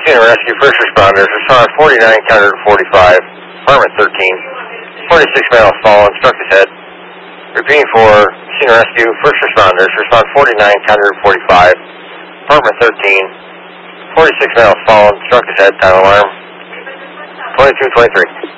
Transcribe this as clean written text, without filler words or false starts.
Scene and rescue, first responders, respond 49, counter to 45, apartment 13. 46 males fallen, struck his head. Repeating for scene and rescue, first responders, respond 49, counter to 45, apartment 13. 46 males fallen, struck his head, time alarm 2223.